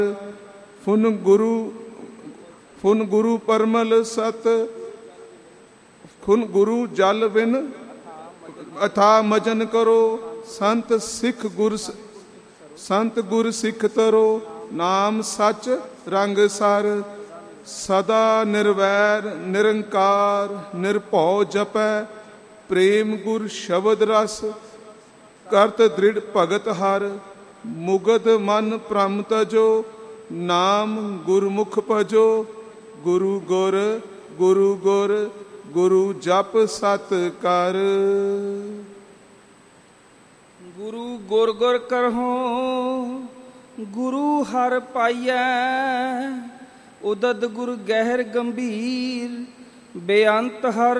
Phone ਗੁਰੂ ਪਰਮਲ ਸਤ, ਖੁਨ ਗੁਰੂ ਜਲ ਬਿਨ ਅਥਾ ਮਜਨ ਕਰੋ। ਸੰਤ ਗੁਰ ਸਿੱਖ ਤਰੋ, ਨਾਮ ਸੱਚ ਰੰਗ ਸਰ। ਸਦਾ ਨਿਰਵੈਰ ਨਿਰੰਕਾਰ, ਨਿਰਭਉ ਜਪੈ ਪ੍ਰੇਮ ਗੁਰ ਸ਼ਬਦ ਰਸ। ਕਰਤ ਦ੍ਰਿੜ ਭਗਤ ਹਰ, ਮੁਗਧ ਮਨ ਭ੍ਰਮ ਤਜੋ। ਨਾਮ ਗੁਰਮੁਖ ਭਜੋ, ਗੁਰੂ ਗੁਰ ਗੁਰੂ ਗੁਰ, ਗੁਰੂ ਜਪ ਸਤ ਕਰ। ਗੁਰੂ ਗੁਰ ਗੁਰ ਕਰਹੁ, ਗੁਰੂ ਹਰਿ ਪਾਈਐ। ਉਦਦ ਗੁਰ ਗਹਿਰ ਗੰਭੀਰ, ਬੇਅੰਤ ਹਰ